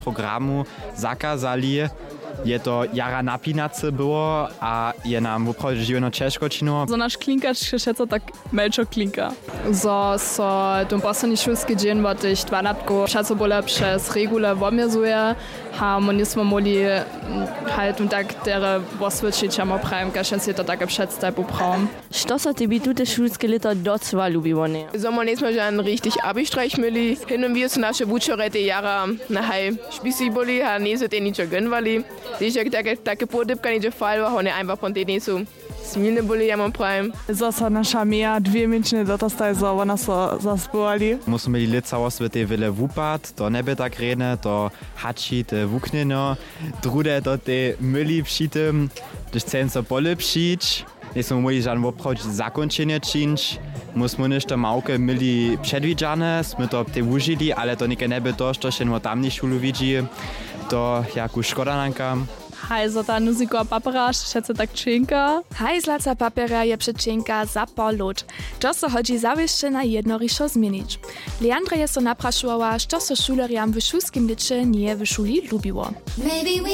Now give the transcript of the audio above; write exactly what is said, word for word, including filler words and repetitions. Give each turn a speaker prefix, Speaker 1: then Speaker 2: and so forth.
Speaker 1: programu zakazali. Je to jara napinace było, a je nam woprawdzie žiweno ciężko čino.
Speaker 2: Za nasz klinkarz się tak melczo klinka.
Speaker 3: So, so, ten posledný šulski dzień bo tych dvanatku času bole przez regule womjezuje, a my nismo mogli halt und tak tere posvědčićamo pravim, kaž si to také představu pravom.
Speaker 4: Što se tebi tute šulske leto docela ljubilo ne?
Speaker 5: Sommer nismo žan richtig Abi-Streich mili, hin und wir su naše vučorete jara na haj špisi boli, a niso te ničo gönvali. Dižak také také podybka ničo falva, hone einfach von te nisu smilne boli, ja mam pravim.
Speaker 2: Zasa nasza mija dwie mięczne dotastaje, za ona so zaspowali.
Speaker 1: Musimy mieli lica osvete vele vupat, to nebe tak rene, to hači te vukneno, drude to te myli pšitem, když chcem so pole pšić. Nismo mogli žan woprawdź zakończenie činć, musimy nešto małke myli przedwidziane, sme to te wužili, ale to nieke nebe to, što się no tamni šulu widzi, to jaku škoda nanka.
Speaker 2: Hej, za ta nuziko papera, šece tak činka.
Speaker 6: Hajzlaca papera je przyczynka za polot. To so chodzi zawieszcze na jednoriszo zmienić. Leandra je so napraszowała, što so šuleriam w šulskim licze nie w szuli lubiło.